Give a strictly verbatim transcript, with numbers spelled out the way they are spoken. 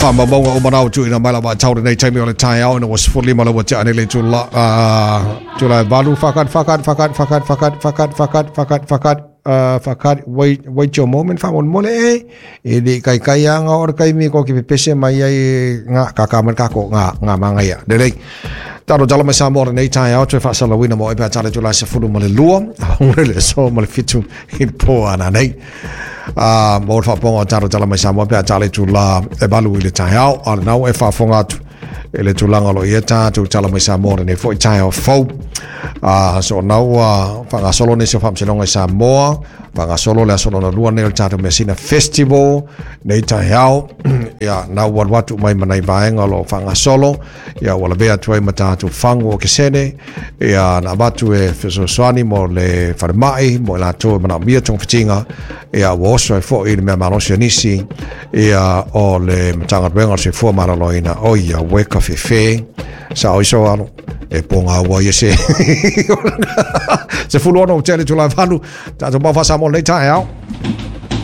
Fama bonga umarau tu ina mai lava tau nei taimi o le tai au ina was fully mala wa ane le tula tula balu fakat fakat fakat fakat fakat fakat fakat fakat fakat fakat wait wait your moment fa mon mole e e di kai kai nga or kai mi ko ki pese mai ai nga kakaman ka ko nga nga manga ya de lei taro jala mai sa mo nei tai au tu fa sala wina mo e pa tale tula se fulu male lua le so male fitu in po ana nei a mo fa ponga taro jala mai sa mo pe tale tula e balu ile tai au al nau e fa fonga tu ele tulanga lo ieta tu tala mai sa mo nei fo tai au fo a so nau fa nga solo nei so fam se longa sa mo fa nga solo le solo na lua nei tata mesina festival nei tai au ya na wat watu mai manai vaenga lo fa nga solo ya wala bea tu ai mata tu fango ke sene ya na batu e feso swani mo le farmai mo la to mana mia tong fitinga ya wo so fo i me mano nisi ya o le matanga benga se fo mara loina o ya weka fe fe sa o so ano e ponga wa yese se fulu no tele tu la valu ta to ba fa sa mo le tai au